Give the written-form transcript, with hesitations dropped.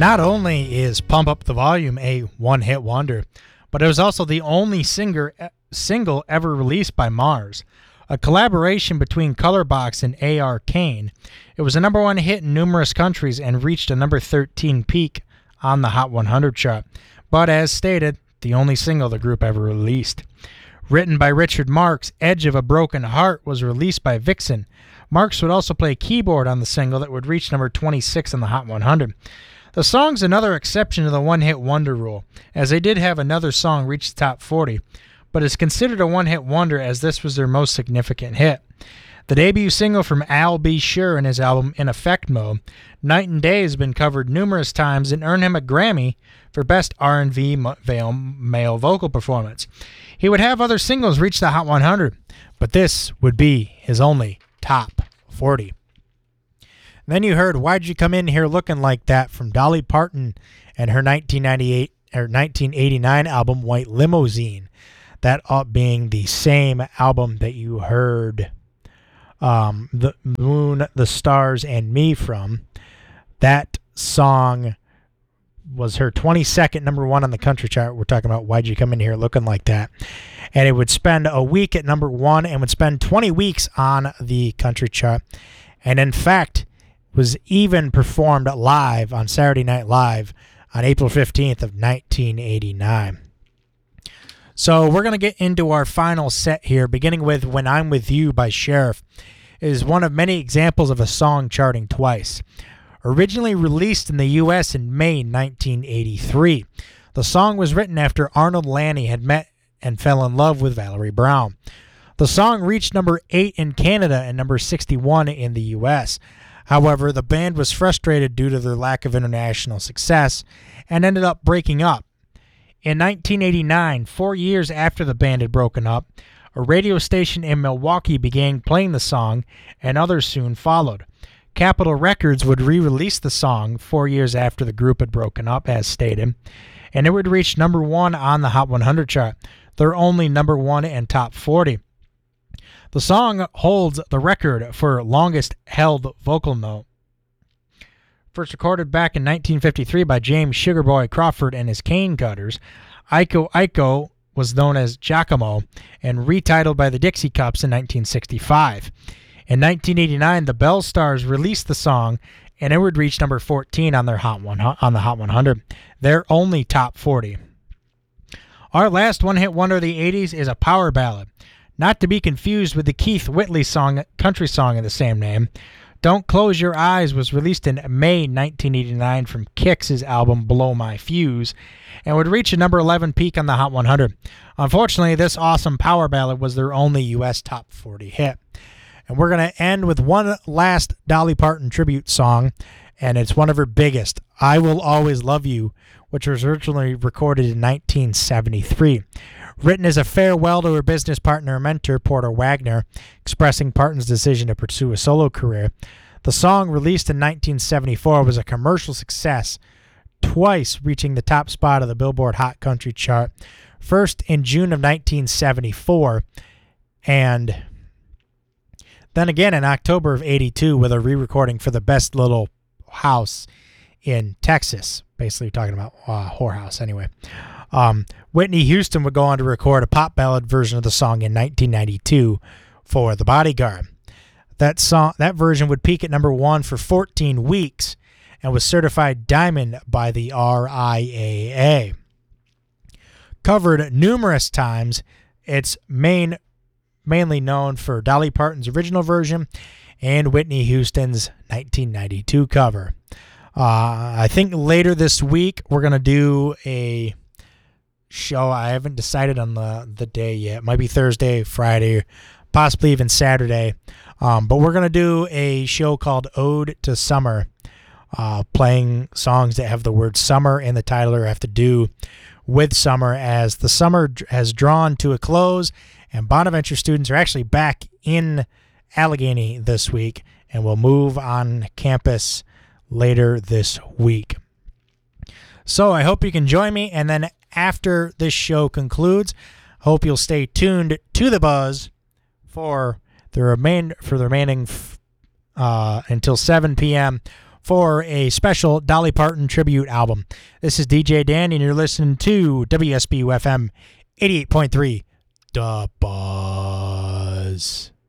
Not only is Pump Up the Volume a one-hit wonder, but it was also the only single ever released by Mars. A collaboration between Colorbox and A.R. Kane, it was a number one hit in numerous countries and reached a number 13 peak on the Hot 100 chart, but as stated, the only single the group ever released. Written by Richard Marx, Edge of a Broken Heart was released by Vixen. Marx would also play keyboard on the single that would reach number 26 on the Hot 100. The song's another exception to the one-hit wonder rule, as they did have another song reach the top 40, but is considered a one-hit wonder as this was their most significant hit. The debut single from Al B. Sure in his album In Effect Mode, Night and Day, has been covered numerous times and earned him a Grammy for Best R&B Male Vocal Performance. He would have other singles reach the Hot 100, but this would be his only top 40. Then you heard Why'd You Come In Here Looking Like That from Dolly Parton and her 1989 album White Limousine. That being the same album that you heard The Moon, the Stars, and Me from. That song was her 22nd number one on the country chart. We're talking about Why'd You Come In Here Looking Like That. And it would spend a week at number one and would spend 20 weeks on the country chart. And in fact, was even performed live on Saturday Night Live on April 15th of 1989. So we're going to get into our final set here, beginning with When I'm With You by Sheriff. It is one of many examples of a song charting twice. Originally released in the U.S. in May 1983, the song was written after Arnold Lanni had met and fell in love with Valerie Brown. The song reached number 8 in Canada and number 61 in the U.S., However, the band was frustrated due to their lack of international success and ended up breaking up. In 1989, 4 years after the band had broken up, a radio station in Milwaukee began playing the song, and others soon followed. Capitol Records would re-release the song 4 years after the group had broken up, as stated, and it would reach number 1 on the Hot 100 chart, their only number 1 and top 40. The song holds the record for longest held vocal note. First recorded back in 1953 by James Sugarboy Crawford and his Cane Cutters, Iko Iko was known as Giacomo and retitled by the Dixie Cups in 1965. In 1989, the Bell Stars released the song, and it would reach number 14 on the Hot 100, their only top 40. Our last one-hit wonder of the 80s is a power ballad, not to be confused with the Keith Whitley country song of the same name. Don't Close Your Eyes was released in May 1989 from Kix' album Blow My Fuse and would reach a number 11 peak on the Hot 100. Unfortunately, this awesome power ballad was their only U.S. top 40 hit. And we're going to end with one last Dolly Parton tribute song, and it's one of her biggest, I Will Always Love You, which was originally recorded in 1973. Written as a farewell to her business partner and mentor, Porter Wagner, expressing Parton's decision to pursue a solo career. The song, released in 1974, was a commercial success, twice reaching the top spot of the Billboard Hot Country chart, first in June of 1974, and then again in October of 82 with a re-recording for the Best Little House in Texas. Basically talking about whorehouse anyway. Whitney Houston would go on to record a pop ballad version of the song in 1992 for The Bodyguard. That version would peak at number 1 for 14 weeks and was certified diamond by the RIAA. Covered numerous times, it's mainly known for Dolly Parton's original version and Whitney Houston's 1992 cover. I think later this week we're going to do a show. I haven't decided on the day yet. It might be Thursday, Friday, possibly even Saturday. But we're going to do a show called Ode to Summer, playing songs that have the word summer in the title or have to do with summer, as the summer has drawn to a close and Bonaventure students are actually back in Allegheny this week and will move on campus later this week. So I hope you can join me, and then after this show concludes, hope you'll stay tuned to the Buzz for the remaining until 7 p.m. for a special Dolly Parton tribute album. This is DJ Dan, and you're listening to WSBU FM 88.3 The Buzz.